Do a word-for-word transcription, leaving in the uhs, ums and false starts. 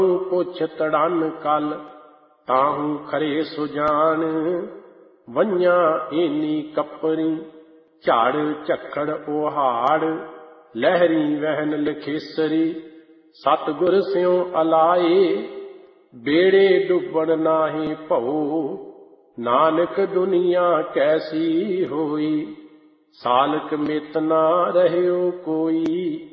ਪੁੱਛ ਤੜਨ ਕਲ ਤਾਹੂ ਖਰੇ ਸੁਜਾਨ। ਵੰਝਾਂ ਏਨੀ ਕੱਪਰੀ ਝਾੜ ਝੱਖੜ ਉਹਾੜ ਲਹਿਰੀ ਵਹਿਨ ਲਖੇਸਰੀ। ਸਤਿਗੁਰ ਸਿਉ ਅਲਾਏ ਬੇੜੇ ਡੁੱਬਣ ਨਾਹੀ ਭਉ। ਨਾਨਕ ਦੁਨੀਆ ਕੈਸੀ ਹੋਈ ਸਾਲਕ ਮਿਤ ਨਾ ਰਹਿਓ ਕੋਈ।